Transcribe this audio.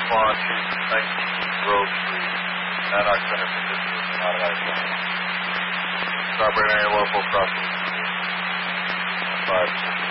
on to 19 Grove Street, Monarch Center for Visitors and out of Iceland. Stop right now, your local crossing 560.